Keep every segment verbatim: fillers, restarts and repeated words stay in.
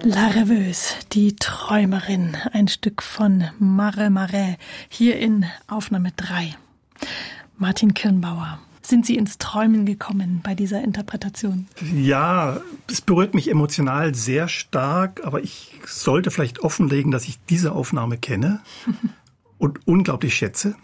La Rêveuse, die Träumerin, ein Stück von Mare Marais, hier in Aufnahme drei. Martin Kirnbauer, sind Sie ins Träumen gekommen bei dieser Interpretation? Ja, es berührt mich emotional sehr stark, aber ich sollte vielleicht offenlegen, dass ich diese Aufnahme kenne und unglaublich schätze.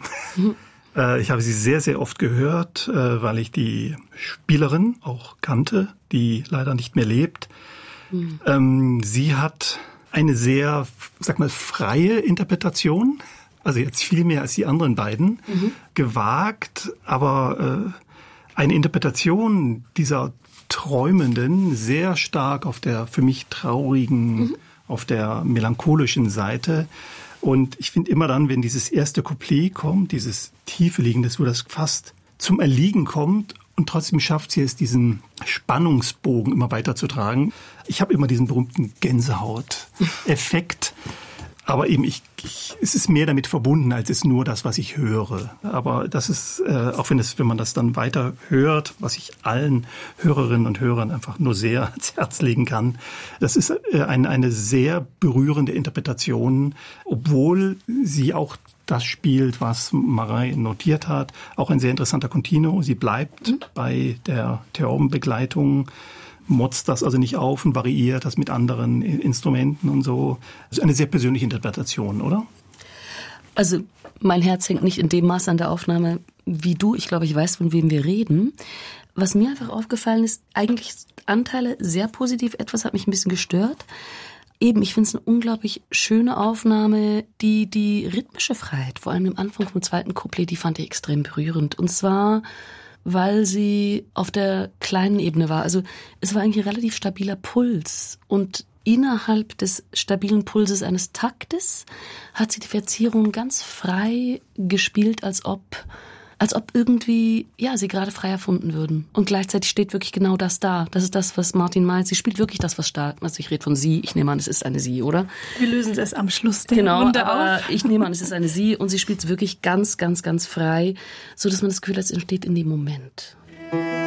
Ich habe sie sehr, sehr oft gehört, weil ich die Spielerin auch kannte, die leider nicht mehr lebt. Mhm. Ähm, sie hat eine sehr, sag mal, freie Interpretation, also jetzt viel mehr als die anderen beiden, mhm. gewagt, aber äh, eine Interpretation dieser Träumenden sehr stark auf der für mich traurigen, mhm. auf der melancholischen Seite. Und ich finde immer dann, wenn dieses erste Couplet kommt, dieses tiefe Liegendes, wo das fast zum Erliegen kommt, und trotzdem schafft sie es, diesen Spannungsbogen immer weiterzutragen. Ich habe immer diesen berühmten Gänsehaut-Effekt. Aber eben, ich, ich, es ist mehr damit verbunden, als es nur das, was ich höre. Aber das ist, äh, auch wenn es, wenn man das dann weiter hört, was ich allen Hörerinnen und Hörern einfach nur sehr ans Herz legen kann, das ist äh, eine, eine sehr berührende Interpretation, obwohl sie auch das spielt, was Marais notiert hat. Auch ein sehr interessanter Continuo. Sie bleibt mhm. bei der Theorbenbegleitung, motzt das also nicht auf und variiert das mit anderen Instrumenten und so. Das ist eine sehr persönliche Interpretation, oder? Also mein Herz hängt nicht in dem Maß an der Aufnahme wie du. Ich glaube, ich weiß, von wem wir reden. Was mir einfach aufgefallen ist, eigentlich Anteile sehr positiv. Etwas hat mich ein bisschen gestört. Eben, ich finde es eine unglaublich schöne Aufnahme. Die, die rhythmische Freiheit, vor allem im Anfang vom zweiten Couplet, die fand ich extrem berührend. Und zwar, weil sie auf der kleinen Ebene war. Also es war eigentlich ein relativ stabiler Puls. Und innerhalb des stabilen Pulses eines Taktes hat sie die Verzierung ganz frei gespielt, als ob... als ob irgendwie, ja, sie gerade frei erfunden würden. Und gleichzeitig steht wirklich genau das da. Das ist das, was Martin meint. Sie spielt wirklich das, was stark. Also ich rede von sie. Ich nehme an, es ist eine sie, oder? Wir lösen es am Schluss der genau, Runde aber auf. Ich nehme an, es ist eine sie und sie spielt es wirklich ganz, ganz, ganz frei, so dass man das Gefühl hat, es entsteht in dem Moment.